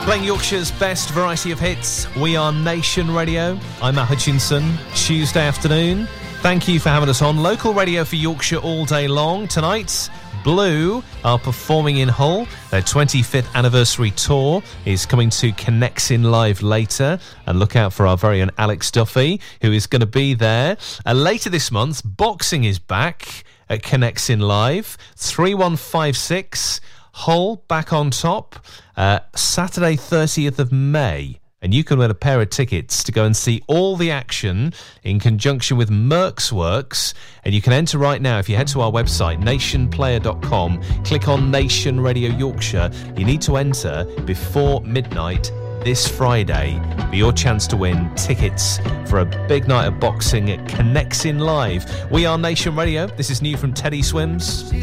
Playing Yorkshire's best variety of hits. We are Nation Radio. I'm Matt Hutchinson. Tuesday afternoon. Thank you for having us on. Local radio for Yorkshire all day long. Tonight, Blue are performing in Hull. Their 25th anniversary tour is coming to Connects in Live later. And look out for our very own Alex Duffy, who is going to be there. Later this month, boxing is back at Connects in Live. 3156, Hull back on top. Saturday 30th of May. And you can win a pair of tickets to go and see all the action in conjunction with Merck's Works. And you can enter right now if you head to our website, nationplayer.com, click on Nation Radio Yorkshire. You need to enter before midnight this Friday for your chance to win tickets for a big night of boxing at Connects in Live. We are Nation Radio. This is new from Teddy Swims.